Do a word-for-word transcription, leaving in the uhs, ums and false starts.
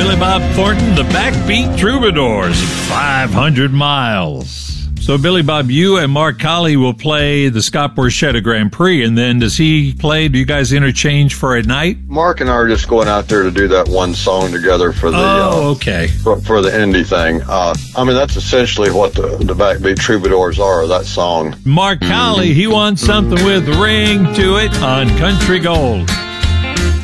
Billy Bob Thornton, the Backbeat Troubadours, five hundred miles. So, Billy Bob, you and Mark Colley will play the Scott Borchetta Grand Prix, and then does he play? Do you guys interchange for a night? Mark and I are just going out there to do that one song together for the oh, uh, okay for, for the indie thing. Uh, I mean, that's essentially what the, the Backbeat Troubadours are. That song. Mark Colley, he wants something with ring to it on Country Gold.